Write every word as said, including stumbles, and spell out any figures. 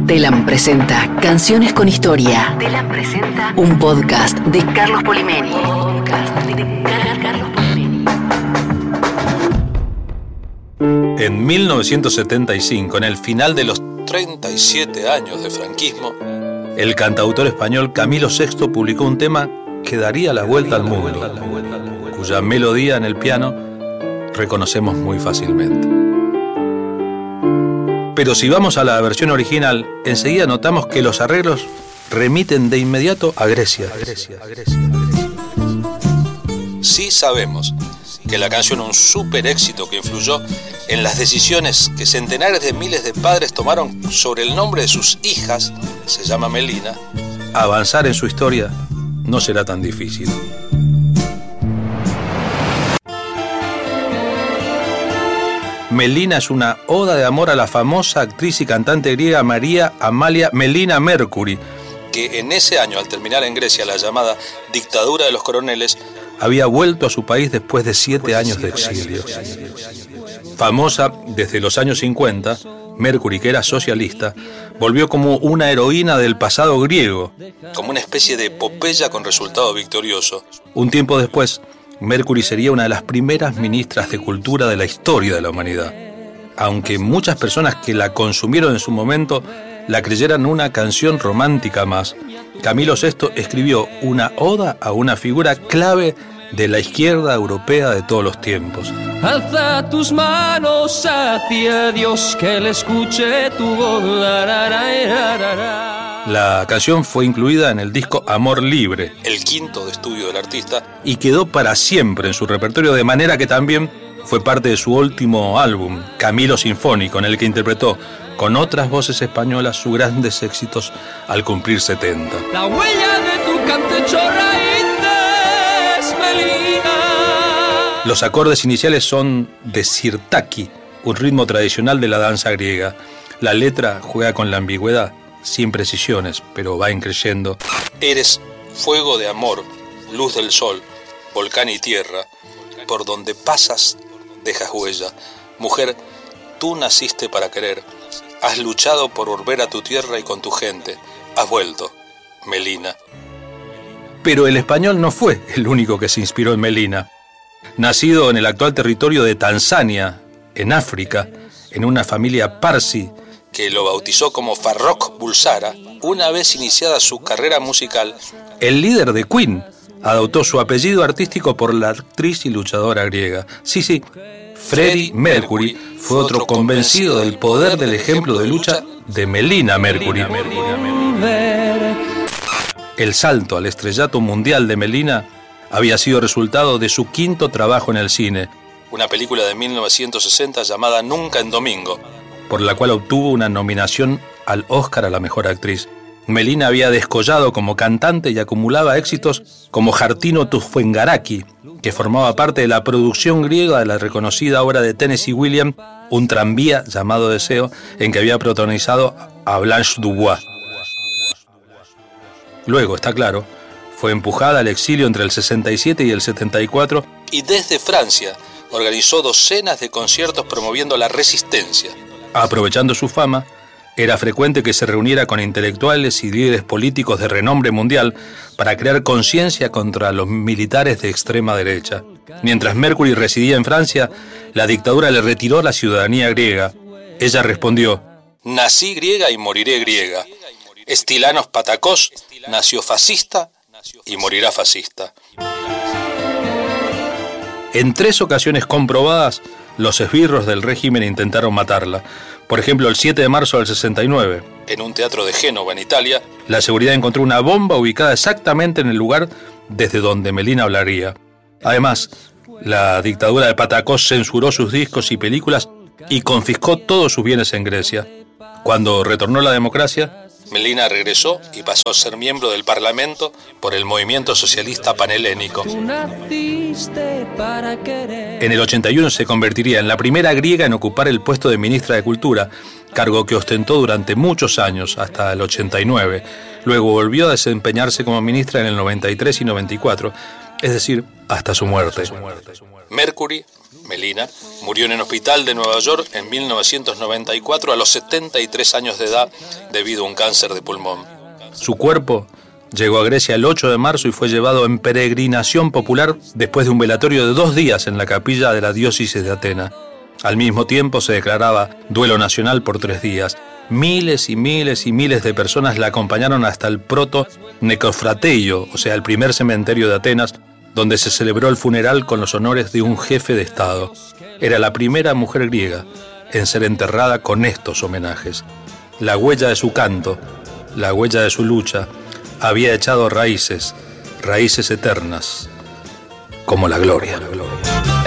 Delam presenta Canciones con Historia. Delam presenta un podcast de Carlos Polimeni. Podcast de Carlos Polimeni. En mil novecientos setenta y cinco, en el final de los treinta y siete años de franquismo, el cantautor español Camilo sexto publicó un tema que daría la vuelta al mundo, cuya melodía en el piano reconocemos muy fácilmente. Pero si vamos a la versión original, enseguida notamos que los arreglos remiten de inmediato a Grecia. Sí sabemos que la canción, un súper éxito que influyó en las decisiones que centenares de miles de padres tomaron sobre el nombre de sus hijas, se llama Melina, avanzar en su historia no será tan difícil. Melina es una oda de amor a la famosa actriz y cantante griega María Amalia Melina Mercouri, que en ese año, al terminar en Grecia la llamada dictadura de los coroneles, había vuelto a su país después de siete años de exilio. Famosa desde los años cincuenta, Mercouri, que era socialista, volvió como una heroína del pasado griego, como una especie de epopeya con resultado victorioso. Un tiempo después, Mercouri sería una de las primeras ministras de cultura de la historia de la humanidad, aunque muchas personas que la consumieron en su momento la creyeran una canción romántica más. Camilo sexto escribió una oda a una figura clave de la izquierda europea de todos los tiempos. Alza tus manos hacia Dios, que le escuche tu voz. La canción fue incluida en el disco Amor Libre, el quinto de estudio del artista, y quedó para siempre en su repertorio, de manera que también fue parte de su último álbum, Camilo Sinfónico, en el que interpretó con otras voces españolas sus grandes éxitos al cumplir setenta. La huella de tu canto hecho raíces, Melina. Los acordes iniciales son de sirtaki, un ritmo tradicional de la danza griega. La letra juega con la ambigüedad, sin precisiones, pero va increyendo. Eres fuego de amor, luz del sol, volcán y tierra, por donde pasas dejas huella. Mujer, tú naciste para querer, has luchado por volver a tu tierra y con tu gente, has vuelto, Melina. Pero el español no fue el único que se inspiró en Melina. Nacido en el actual territorio de Tanzania, en África, en una familia parsi, que lo bautizó como Farrokh Bulsara, una vez iniciada su carrera musical, el líder de Queen adoptó su apellido artístico por la actriz y luchadora griega. Sí, sí, Freddie Mercury fue otro convencido del poder del ejemplo de lucha de Melina Mercouri. El salto al estrellato mundial de Melina había sido resultado de su quinto trabajo en el cine, una película de mil novecientos sesenta llamada Nunca en Domingo, por la cual obtuvo una nominación al Oscar a la mejor actriz. Melina había descollado como cantante y acumulaba éxitos como Jartino Tufengaraki, que formaba parte de la producción griega de la reconocida obra de Tennessee Williams, Un tranvía llamado Deseo, en que había protagonizado a Blanche Dubois. Luego, está claro, fue empujada al exilio entre el sesenta y siete y el setenta y cuatro, y desde Francia organizó docenas de conciertos promoviendo la resistencia. Aprovechando su fama, era frecuente que se reuniera con intelectuales y líderes políticos de renombre mundial para crear conciencia contra los militares de extrema derecha. Mientras Mercouri residía en Francia, la dictadura le retiró la ciudadanía griega. Ella respondió: nací griega y moriré griega. Estilanos Patakos nació fascista y morirá fascista. En tres ocasiones comprobadas, los esbirros del régimen intentaron matarla. Por ejemplo, el siete de marzo del sesenta y nueve, en un teatro de Génova, en Italia, la seguridad encontró una bomba ubicada exactamente en el lugar desde donde Melina hablaría. Además, la dictadura de Patakos censuró sus discos y películas y confiscó todos sus bienes en Grecia. Cuando retornó la democracia, Melina regresó y pasó a ser miembro del Parlamento por el movimiento socialista panhelénico. En el ochenta y uno se convertiría en la primera griega en ocupar el puesto de ministra de Cultura, cargo que ostentó durante muchos años, hasta el ochenta y nueve. Luego volvió a desempeñarse como ministra en el noventa y tres y noventa y cuatro, es decir, hasta su muerte. Mercouri Melina, murió en el hospital de Nueva York en mil novecientos noventa y cuatro a los setenta y tres años de edad debido a un cáncer de pulmón. Su cuerpo llegó a Grecia el ocho de marzo y fue llevado en peregrinación popular después de un velatorio de dos días en la capilla de la diócesis de Atenas. Al mismo tiempo se declaraba duelo nacional por tres días. Miles y miles y miles de personas la acompañaron hasta el proto necrofrateio, o sea, el primer cementerio de Atenas, donde se celebró el funeral con los honores de un jefe de Estado. Era la primera mujer griega en ser enterrada con estos homenajes. La huella de su canto, la huella de su lucha, había echado raíces, raíces eternas, como la gloria.